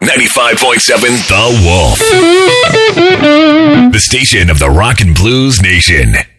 95.7 The Wolf. The station of the Rock and Blues Nation.